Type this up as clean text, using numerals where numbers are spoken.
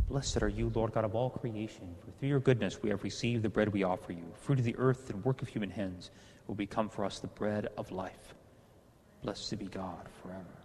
Blessed are you, Lord God of all creation, for through your goodness we have received the bread we offer you, fruit of the earth and work of human hands, will become for us the bread of life. Blessed be God forever.